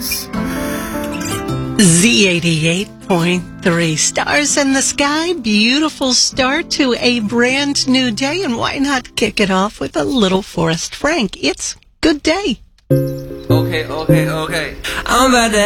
Z88.3, stars in the sky, beautiful start to a brand new day, and why not kick it off with a little Forrest Frank? It's Good Day. Okay. I'm about to